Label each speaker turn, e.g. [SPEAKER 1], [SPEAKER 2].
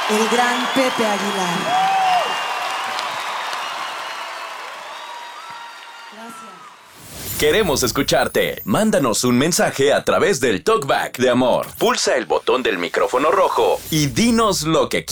[SPEAKER 1] el gran Pepe Aguilar. Gracias.
[SPEAKER 2] Queremos escucharte. Mándanos un mensaje a través del TalkBack de Amor. Pulsa el botón del micrófono rojo y dinos lo que quieras.